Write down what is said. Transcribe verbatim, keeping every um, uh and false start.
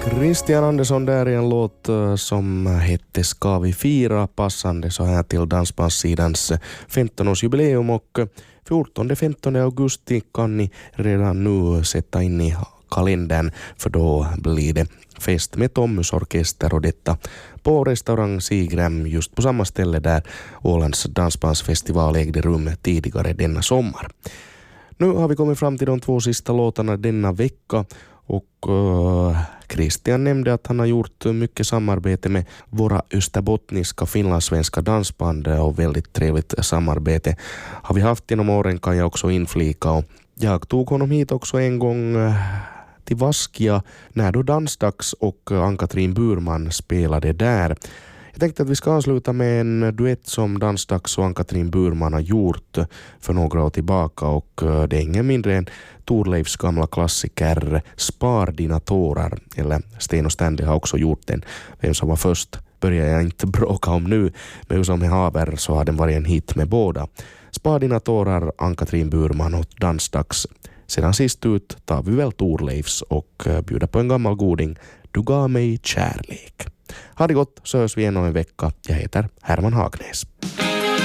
Christian Andersson där i en låt som hette Ska vi fira, passande så här till Dansbandssidans femtonårsjubileum, och fjortonde femtonde augusti kan ni redan nu sätta in i kalendern, för då blir det fest med Tommus orkester, och detta på restaurang Sigrem, just på samma ställe där Ålands dansbandsfestival ägde rum tidigare denna sommar. Nu har vi kommit fram till de två sista låtarna denna vecka, och uh, Christian nämnde att han har gjort mycket samarbete med våra österbottniska finlandssvenska dansband, och väldigt trevligt samarbete har vi haft genom åren, kan jag också inflika, och jag tog honom hit också en gång uh, till Vaskia när då Dansdags och Ann-Katrin Burman spelade där. Jag tänkte att vi ska avsluta med en duett som Dansdags och Ann-Katrin Burman har gjort för några år tillbaka, och det är ingen mindre än Thorleifs gamla klassiker Spar dina tårar, eller Sten och Stanley har också gjort den. Vem som var först börjar jag inte bråka om nu, men som med haver så har den varit en hit med båda. Spar dina tårar, Ann-Katrin Burman och Dansdags. Sedan sist ut tar vi väl Thorleifs och bjuder på en gammal goding, Du gav mig kärlek. Ha det gott, så hörs vi igen om en vecka. Jag heter Herman Hagnäs.